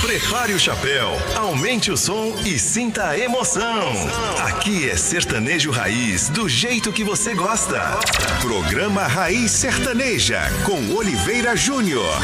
Prepare o chapéu, aumente o som e sinta a emoção. Aqui é sertanejo raiz, do jeito que você gosta. Programa Raiz Sertaneja, com Oliveira Júnior.